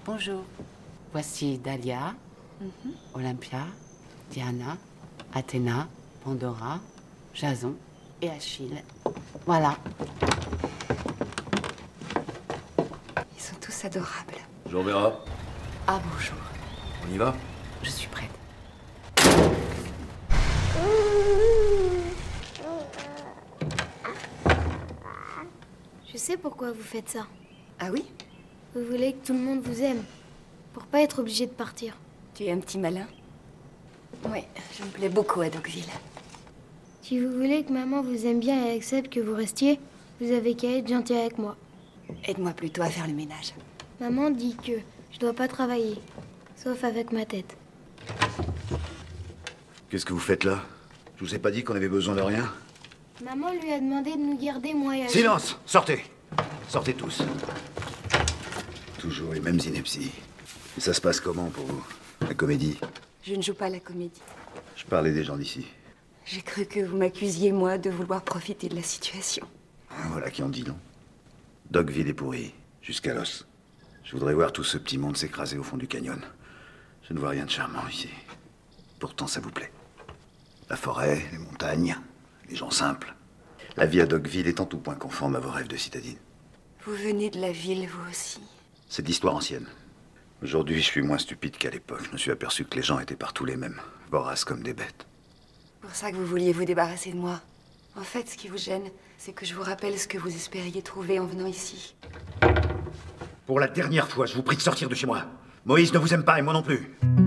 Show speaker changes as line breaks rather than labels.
Bonjour. Voici Dahlia, Olympia, Diana, Athéna, Pandora, Jason et Achille. Voilà.
Ils sont tous adorables.
Bonjour Vera.
Ah, bonjour.
On y va?
Je suis prête.
Je sais pourquoi vous faites ça.
Ah oui?
Vous voulez que tout le monde vous aime, pour pas être obligé de partir.
Tu es un petit malin. Oui, je me plais beaucoup à Dogville.
Si vous voulez que maman vous aime bien et accepte que vous restiez, vous avez qu'à être gentil avec moi.
Aide-moi plutôt à faire le ménage.
Maman dit que je dois pas travailler, sauf avec ma tête.
Qu'est-ce que vous faites là? Je vous ai pas dit qu'on avait besoin de rien?
Maman lui a demandé de nous garder, moi et Achille.
Silence! Sortez! Sortez tous. Toujours les mêmes inepties. Et ça se passe comment pour vous? La comédie?
Je ne joue pas la comédie.
Je parlais des gens d'ici.
J'ai cru que vous m'accusiez, moi, de vouloir profiter de la situation.
Voilà qui en dit long. Dogville est pourri, jusqu'à l'os. Je voudrais voir tout ce petit monde s'écraser au fond du canyon. Je ne vois rien de charmant ici. Pourtant, ça vous plaît. La forêt, les montagnes, les gens simples. La vie à Dogville est en tout point conforme à vos rêves de citadine.
Vous venez de la ville, vous aussi.
C'est de l'histoire ancienne. Aujourd'hui, je suis moins stupide qu'à l'époque. Je me suis aperçu que les gens étaient partout les mêmes, voraces comme des bêtes.
C'est pour ça que vous vouliez vous débarrasser de moi. En fait, ce qui vous gêne, c'est que je vous rappelle ce que vous espériez trouver en venant ici.
Pour la dernière fois, je vous prie de sortir de chez moi. Moïse ne vous aime pas et moi non plus.